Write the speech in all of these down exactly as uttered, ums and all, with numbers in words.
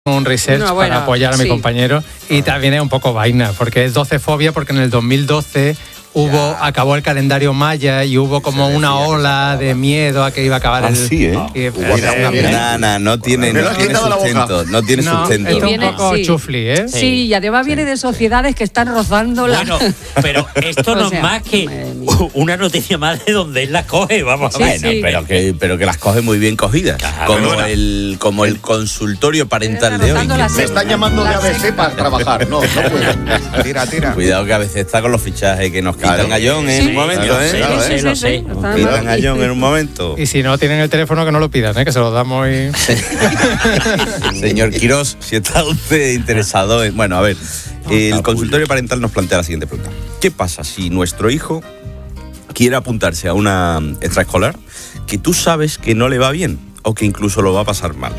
un research no, bueno, para apoyar a mi sí. compañero y también es un poco vaina porque es doce-fobia porque en el dos mil doce hubo ya. acabó el calendario maya y hubo como una ola de miedo a que iba a acabar ah, el sí, ¿eh? Y, no, no, no tiene, no tiene sustento, no tiene no, sustento. Es un poco sí. chufli, ¿eh? Sí, sí, y además viene de sociedades que están rozando la... Bueno, pero esto no o sea, es más que una noticia más de donde él las coge, vamos sí, a ver. Sí. No, pero, que, pero que las coge muy bien cogidas. Claro, como bueno. el como el consultorio parental de hoy. Me están llamando de A B C para trabajar. No, no puedo. Tira, tira. Cuidado que a veces está con los fichajes que nos quitan claro. a John en sí, un momento, claro, ¿eh? Sí, claro, sí, ¿eh? sí, lo sé. Nos quitan a John en un momento. Y si no tienen el teléfono, que no lo pidan, ¿eh? Que se lo damos y... Señor Quirós, si está usted interesado en... Bueno, a ver, el consultorio parental nos plantea la siguiente pregunta. ¿Qué pasa si nuestro hijo quiere apuntarse a una extraescolar que tú sabes que no le va bien o que incluso lo va a pasar mal?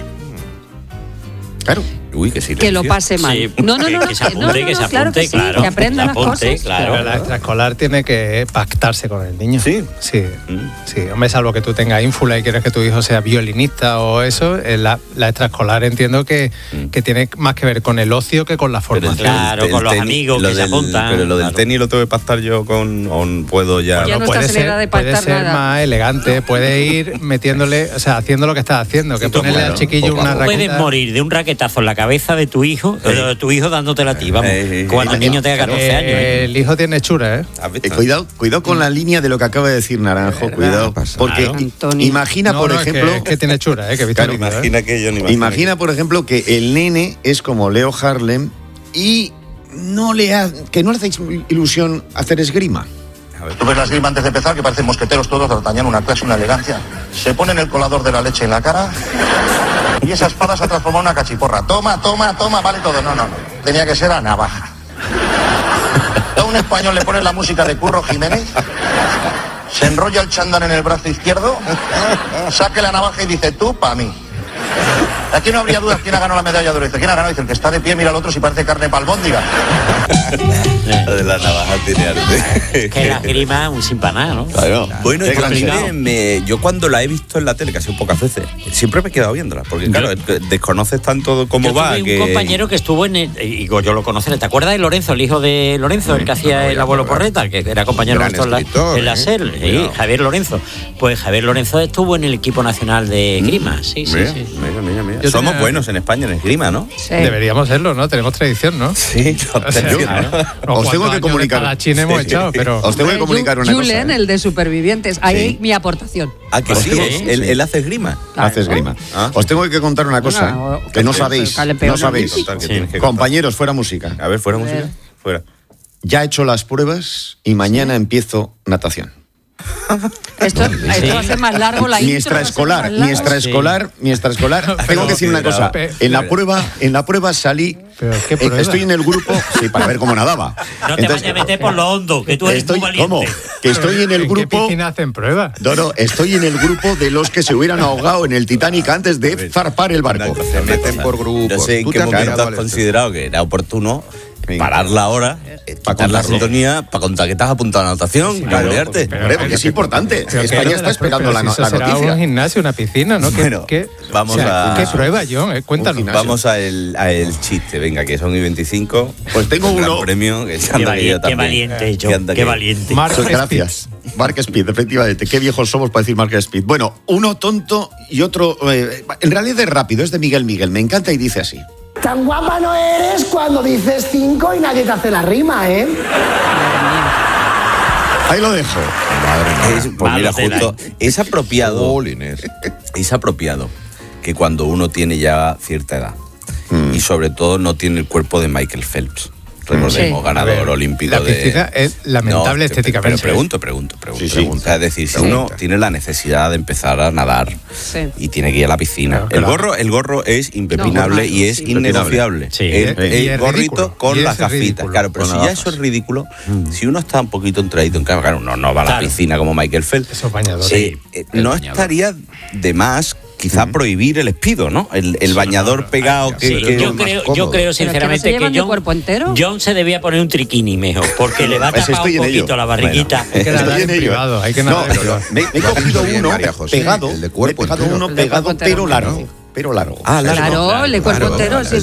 Claro. Uy, que sí. Que lo pase mal. Sí, no, no, no, que, que se apunte, no, no, no, que se claro apunte, que sí, claro. Que aprendan las cosas. Claro. Pero la extraescolar tiene que pactarse con el niño. ¿Sí? Sí, mm. sí. Hombre, salvo que tú tengas ínfula y quieres que tu hijo sea violinista o eso, la, la extraescolar entiendo que, mm. que tiene más que ver con el ocio que con la formación. Pero claro, el, el, con los tenis, amigos que del, se apuntan. Pero lo del claro. tenis lo tengo que pactar yo con... O puedo ya... ya no, no puede ser, de puede ser nada. más elegante, puede ir metiéndole, o sea, haciendo lo que estás haciendo, que sí, ponerle claro, al chiquillo una raqueta. Puedes morir de un raquetazo en la cabeza de tu hijo, sí. de tu hijo dándotela a ti, vamos. Eh, cuando el niño tenga catorce eh, años. ¿eh? El hijo tiene hechura, ¿eh? eh cuidado, cuidado con la línea de lo que acaba de decir Naranjo, cuidado. Porque claro. imagina, no, por no, ejemplo... Es que, es que tiene hechura, ¿eh? Que claro, vídeo, imagina ¿eh? que yo no Imagina, por ejemplo, que el nene es como Leo Harlem y no le ha, que no le hace ilusión hacer esgrima. Tú ves la esgrima antes de empezar, que parecen mosqueteros todos, d'Artagnan, una clase, una elegancia. Se ponen el colador de la leche en la cara y esa espada se ha transformado en una cachiporra. Toma, toma, toma, vale todo. No, no, no. Tenía que ser a navaja. A un español le pones la música de Curro Jiménez, se enrolla el chándal en el brazo izquierdo, saque la navaja y dice, tú, pa' mí. Aquí no habría dudas quién ha ganado la medalla de oro. Dice, ¿quién ha ganado? Dice, el que está de pie mira al otro si parece carne palbóndiga. Lo de la navaja tiene arte. Que la esgrima un sin paná, ¿no? Claro. Bueno, yo, me, me, yo cuando la he visto en la tele, que ha sido pocas veces, siempre me he quedado viéndola, porque claro, yo, desconoces tanto cómo yo va. Yo que... un compañero que estuvo en el, y yo lo conocí, ¿te acuerdas de Lorenzo, el hijo de Lorenzo, el que hacía el abuelo Porreta, que era compañero nuestro en la, en la SER, ¿eh? Sí, Javier Lorenzo? Pues Javier Lorenzo estuvo en el equipo nacional de esgrima, sí, sí, mira, sí. Mira, mira, mira. Somos tenía... buenos en España en esgrima, ¿no? Sí. Deberíamos serlo, ¿no? Tenemos tradición, ¿no? Sí, o sea, yo, claro. no, os tengo que comunicar. Sí, hemos sí, echado, pero... Os tengo que comunicar una Julen, cosa. Julen, el de Supervivientes, ahí sí. mi aportación. Ah, que sí, tengo, ¿eh? él, él hace esgrima. Claro. Hace esgrima. ¿Ah? Os tengo que contar una cosa no, que, que no sabéis. No sabéis. Sí. Compañeros, fuera música. A ver, fuera a música. Fuera. Ya he hecho las pruebas y mañana sí. empiezo natación. Esto, sí. esto va a ser más largo la mi intro. Extraescolar, mi extraescolar, sí. mi extraescolar. Tengo pero, que decir una cosa. En la prueba, en la prueba salí. ¿Pero qué prueba? Estoy en el grupo, sí, para ver cómo nadaba. No te Entonces, vayas a meter por lo hondo, que tú eres estoy, muy valiente. ¿Cómo? Que estoy en el ¿En grupo. ¿Qué piscina hacen prueba? No, no, estoy en el grupo de los que se hubieran ahogado en el Titanic antes de zarpar el barco. Se meten por grupos. No sé en qué momento has considerado que era oportuno parar la hora, quitar la sintonía, para contar que estás apuntado a la natación, sí, claro, arte. Pero, pero, porque es importante. España está esperando la, si la noticia. Será un gimnasio, una piscina, ¿no? Bueno, ¿Qué, vamos o sea, a... ¿Qué prueba, John? Eh, cuéntanos. Vamos a el, a el chiste, venga, que son y veinticinco. Pues tengo un uno. Gran premio, que qué, valiente, qué valiente, John, qué valiente. Mark Gracias. Mark Speed, efectivamente. Qué viejos somos para decir Mark Speed. Bueno, uno tonto y otro... Eh, en realidad es rápido, es de Miguel Miguel. Me encanta y dice así. Tan guapa no eres cuando dices cinco y nadie te hace la rima, ¿eh? Ahí lo dejo. Madre mía. Es, pues mira, justo, es apropiado, es apropiado que cuando uno tiene ya cierta edad mm. y sobre todo no tiene el cuerpo de Michael Phelps. Recordemos, sí. ganador ver, olímpico la de... La piscina es lamentable no, estéticamente. Pero pregunto, pregunto, pregunto. Sí, sí. pregunto. Es decir, si sí. uno tiene la necesidad de empezar a nadar sí. y tiene que ir a la piscina, no, claro. el gorro el gorro es impepinable no, y es sí. innegociable. Sí. El, el, el gorrito ridículo. Con y las gafitas. Ridículo. Claro, pero con si ya eso es ridículo, mm. si uno está un poquito entradito en casa, claro, uno no va a la claro. piscina como Michael Phelps. Esos bañadores. Eh, eh, no bañador. Estaría de más... quizá mm. prohibir el espido, ¿no? El, el sí, bañador no, no, pegado no, que, sí, que yo creo, yo creo sinceramente que, no que John, John se debía poner un triquini mejor, porque le va a tapar un poquito ello. La barriguita. Bueno, hay que nadar en privado, hay que nadar en privado. Me he cogido uno pegado, he pegado uno pegado pero largo. pero largo. Ah, largo. Claro, el cuerpo entero.